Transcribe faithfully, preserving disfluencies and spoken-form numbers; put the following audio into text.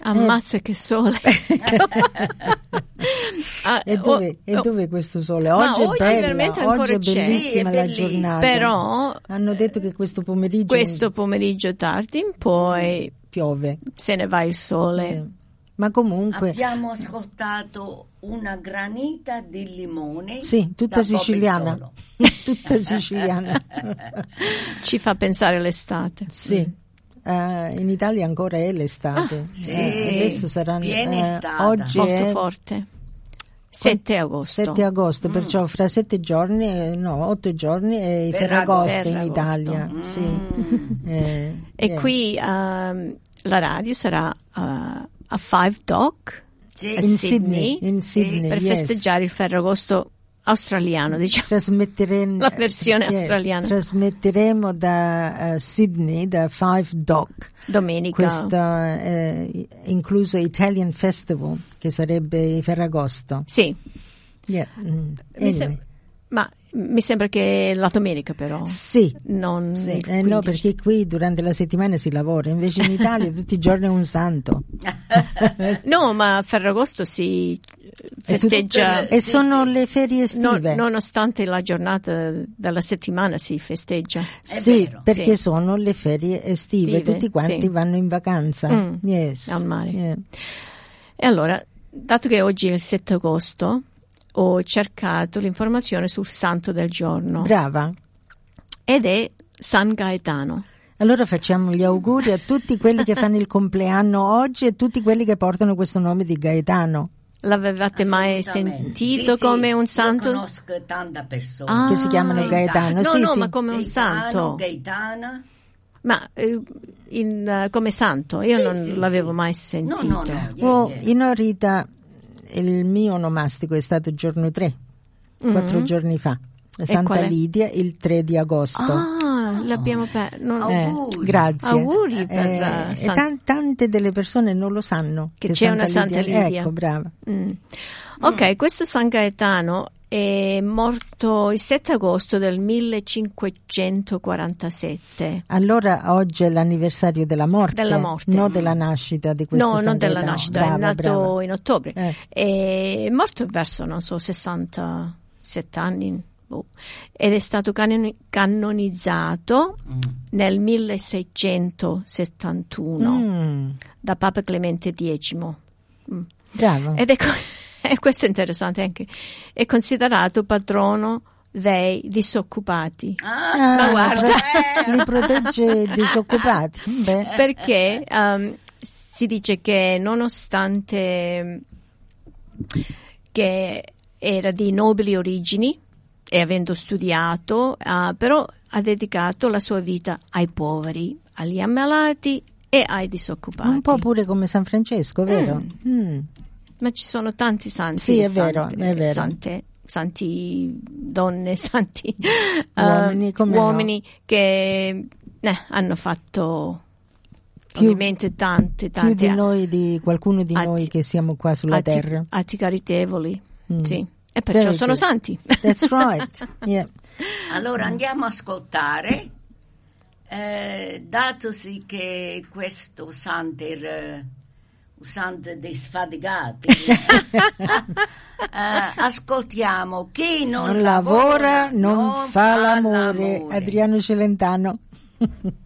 Ammazza eh. che sole. ah, e dove, oh, e dove è questo sole? Oggi oggi è bella, veramente ancora oggi è c'è. bellissima Sì, è la bellissima. giornata. Però hanno detto che questo pomeriggio questo pomeriggio tardi in poi piove. se ne va il sole. Eh. Ma comunque abbiamo ascoltato una granita di limone. sì, tutta da siciliana. Solo. Tutta siciliana. Ci fa pensare all'estate. Sì. Mm. Uh, in Italia ancora è l'estate. Ah, sì, eh, adesso saranno piena eh, estate. oggi Molto è forte. sette agosto. sette agosto, Mm. perciò fra sette giorni, eh, no, otto giorni è Ferragosto. Ferragosto in Ferragosto. Italia. Mm. Sì. Eh, E eh. qui um, la radio sarà uh, a Five Dock Sì. a in Sydney, Sydney, in Sydney per yes. festeggiare il Ferragosto australiano, diciamo. Trasmetteremo La versione yes, australiana. Trasmetteremo da uh, Sydney, da Five Dock, Domenica. questo eh, incluso Italian Festival, che sarebbe Ferragosto. Sì. Yeah. Mm. Mi Anyway. sem- ma mi sembra che la domenica però. Sì, Non sì. il Eh, no, quindici. perché qui durante la settimana si lavora, invece in Italia tutti i giorni è un santo. No, ma a Ferragosto si festeggia. E Sì, sono sì. le ferie no- estive. nonostante la giornata della settimana si festeggia. Sì, vero. perché Sì. sono le ferie estive, Estive, tutti quanti sì. vanno in vacanza. Mm, Yes. al mare. Yeah. E allora, dato che oggi è il sette agosto, ho cercato l'informazione sul santo del giorno Brava. ed è San Gaetano. Allora facciamo gli auguri a tutti quelli che fanno il compleanno oggi e tutti quelli che portano questo nome di Gaetano. L'avevate mai Assolutamente. sentito Sì, come sì, un santo? Io conosco tante persone. Ah. Che si chiamano Gaetano. No, Sì, no, sì. ma come un Gaetano, santo. Gaetana. Ma eh, in, eh, come santo? Io Sì, non sì, l'avevo sì. mai sentito. No, no, no. Yeah, Oh, yeah. in Orita il mio onomastico è stato giorno tre, Mm. quattro giorni fa. qual Santa è? Lidia il tre di agosto. Ah, l'abbiamo per... non- Oh. Eh, auguri. grazie. Auguri per, Eh, eh, e San- tan- tante delle persone non lo sanno Che c'è una Santa Lidia. Ecco, brava. Mm. Ok, questo San Gaetano è morto il sette agosto del millecinquecentoquarantasette. Allora oggi è l'anniversario della morte, Della morte. non della nascita di questo No, San non della Gaetano. nascita, Brava, è nato brava. in ottobre. Eh. È morto verso, non so, sessantasette anni. boh. Ed è stato canoni- canonizzato Mm. nel milleseicentosettantuno Mm, da Papa Clemente X. Mm. bravo. Ed è, co- e questo è interessante anche, è considerato patrono dei disoccupati. Ah, Ah, guarda. pro- li protegge i disoccupati. Beh, Perché um, si dice che nonostante che era di nobili origini e avendo studiato, uh, però ha dedicato la sua vita ai poveri, agli ammalati e ai disoccupati. un po' pure come San Francesco, vero? Mm. Ma ci sono tanti santi, Sì, è sante, vero, è vero. sante, santi donne, santi Uomini, eh, come no. uomini che eh, hanno fatto Più- ovviamente tante, Più tante di noi, di qualcuno di atti- noi che siamo qua sulla atti, terra. atti caritevoli, Mm. sì. E perciò Very sono good. santi. That's right. Yeah. allora andiamo a ascoltare. Eh, datosi che questo santo era un santo dei sfaticati, eh, ascoltiamo chi non, Non lavora, non fa l'amore. Adriano Celentano.